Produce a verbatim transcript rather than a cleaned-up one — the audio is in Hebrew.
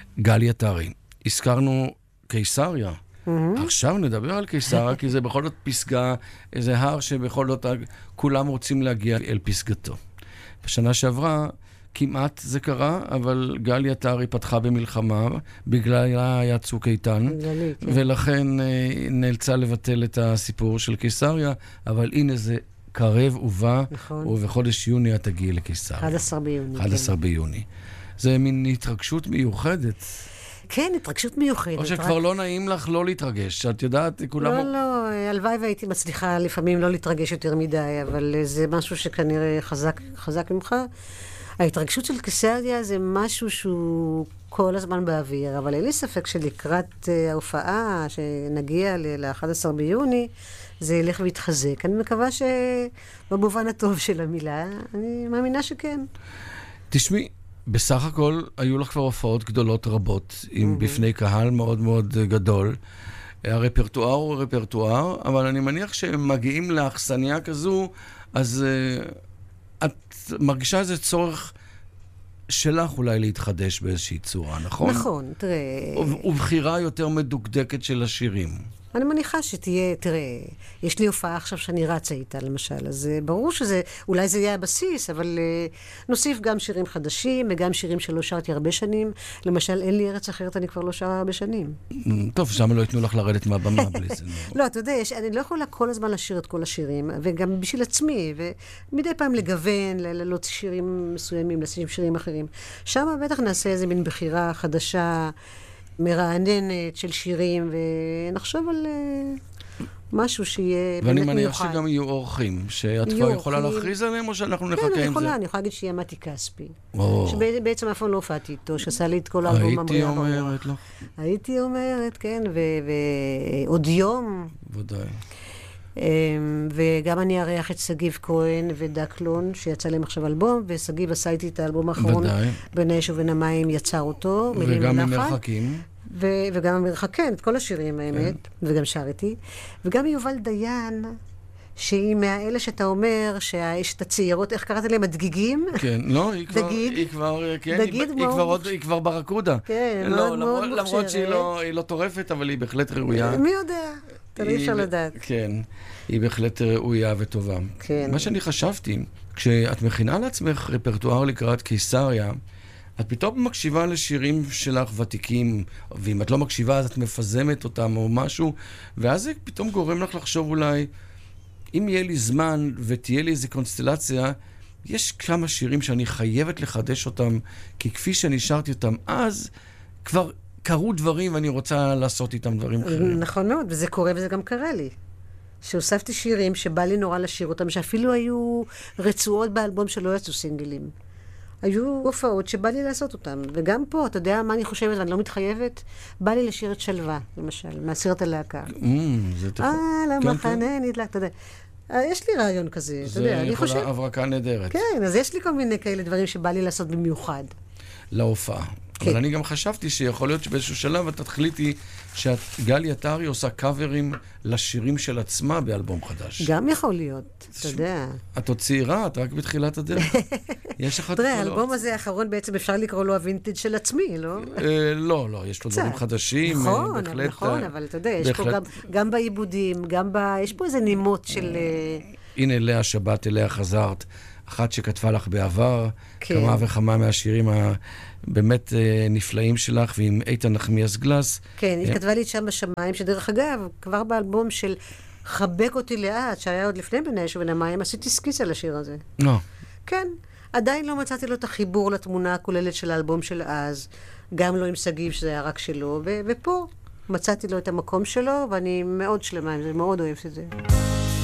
גלי עטרי, הזכרנו קיסריה. עכשיו נדבר על קיסריה, כי זה בכל זאת פסגה, איזה הר שבכל זאת כולם רוצים להגיע אל פסגתו. בשנה שעברה כמעט זה קרה, אבל גלי עטרי פתחה במלחמה, בגלל היה צוק איתן, ולכן נאלצה לבטל את הסיפור של קיסריה, אבל הנה זה קרב ובא, ובחודש יוני את תגיעי לקיסריה. אחד עשר ביוני. אחד עשר ביוני. זה מין התרגשות מיוחדת. כן, התרגשות מיוחדת. או שכבר לא נעים לך לא להתרגש, את יודעת, כולם... לא, לא, הלוואי והייתי מצליחה לפעמים לא להתרגש יותר מדי, אבל זה משהו שכנראה חזק, חזק ממך. ההתרגשות של קיסריה זה משהו שהוא כל הזמן באוויר, אבל אין לי ספק שלקראת ההופעה שנגיע ל-אחד עשר ביוני, זה ילך ויתחזק. אני מקווה שבמובן הטוב של המילה, אני מאמינה שכן. תשמעי, בסך הכל היו לך כבר הופעות גדולות רבות, עם בפני קהל מאוד מאוד גדול. הרפרטואר הוא רפרטואר, אבל אני מניח שהם מגיעים לאכסניה כזו, אז uh, את מרגישה איזה צורך שלך אולי להתחדש באיזושהי צורה, נכון? נכון, תראה... ובחירה יותר מדוקדקת של השירים. אני מניחה שתהיה, תראה, יש לי הופעה עכשיו שאני רצה איתה, למשל, אז ברור שזה, אולי זה יהיה הבסיס, אבל uh, נוסיף גם שירים חדשים, וגם שירים שלא שרתי הרבה שנים. למשל, אין לי ארץ אחרת, אני כבר לא שרה הרבה שנים. טוב, שם לא ייתנו לך לרדת מהבמה בלי זה. לא, אתה יודע, יש, אני לא יכולה כל הזמן לשיר את כל השירים, וגם בשביל עצמי, ומדי פעם לגוון, להוציא שירים מסוימים, לשים שירים אחרים. שם בטח נעשה איזה מין בחירה חדשה, מרעננת של שירים, ונחשוב על uh, משהו שיהיה באמת מיוחד. ואני מניח שגם יהיו אורחים, שאת כבר יכולה להכריז עליהם, או שאנחנו נחכה עם זה? כן, אני יכולה, אני יכולה להגיד שיהיה מתי כספי. שבעצם אף פעם לא הופעתי איתו, שעשה לי את כל האלבום הייתי אומרת, לא? הייתי אומרת, כן, ועוד יום. ודאי. וגם אני ארח את סגיב כהן ודקלון, שיצא להם עכשיו אלבום, וסגיב עשה איתי את האלבום האחרון, בין האש ובין המים, יצר אותו, וגם המרחקים. וגם המרחקים, את כל השירים האמת, וגם שרתי. וגם יובל דיין, שהיא מהאלה שאתה אומר, שיש את הצעירות, איך קראת להם, הדגיגים? כן, לא, היא כבר, היא כבר, כן, היא כבר ברקודה. כן, מאוד מאוד מוכשרת. למרות שהיא לא טורפת, אבל היא בהחלט ראויה. מי יודע? תראי אפשר לדעת. כן, היא בהחלט ראויה וטובה. כן. מה שאני חשבתי, כשאת מכינה לעצמך רפרטואר לקראת קיסריה, את פתאום מקשיבה לשירים שלך ותיקים, ואם את לא מקשיבה אז את מפזמת אותם או משהו, ואז זה פתאום גורם לך לחשוב אולי, אם יהיה לי זמן ותהיה לי איזו קונסטלציה, יש כמה שירים שאני חייבת לחדש אותם, כי כפי שאני שרתי אותם אז, כבר קרו דברים ואני רוצה לעשות איתם דברים אחרים. נכון מאוד, וזה קורה וזה גם קרה לי. שהוספתי שירים שבא לי נורא לשיר אותם, שאפילו היו רצועות באלבום שלא יצאו סינגלים. היו הופעות שבא לי לעשות אותם. וגם פה, אתה יודע מה אני חושבת ואני לא מתחייבת? בא לי לשיר את שלווה, למשל, מהסרט הלהקה. זה תכף. אה, למחנה נדלק, אתה יודע. יש לי רעיון כזה, אתה יודע, אני חושב... זה יכולה הברקה נהדרת. כן, אז יש לי כל מיני כאלה דברים שבא לי לעשות במיוחד. להופעה. אבל אני גם חשבתי שיכול להיות שבאיזשהו שלב את תחליטי שאת גלי עטרי עושה קאברים לשירים של עצמה באלבום חדש. גם יכול להיות, אתה יודע. את עוד צעירה, את רק בתחילת הדרך. יש לך... תראה, האלבום הזה האחרון בעצם אפשר לקרוא לו הווינטג' של עצמי, לא? לא, לא, יש לו דברים חדשים. נכון, נכון, אבל אתה יודע, יש פה גם בעיבודים, גם ב... יש פה איזה נימות של... הנה אליה שבת, אליה חזרת. אחת שכתבה לך בעבר, כמה וכמה מהשירים הבאמת נפלאים שלך, ועם איתן נחמיאס גלס. כן, היא כתבה לי את שם בשמיים, שדרך אגב, כבר באלבום של חבק אותי לאט, שהיה עוד לפני בין האש ובין המים, עשיתי סקיצה לשיר הזה. לא. כן, עדיין לא מצאתי לו את החיבור לתמונה הכוללת של האלבום של אז, גם לא עם סגיב, שזה היה רק שלו, ופה מצאתי לו את המקום שלו, ואני מאוד שלמה עם זה, מאוד אוהבת את זה.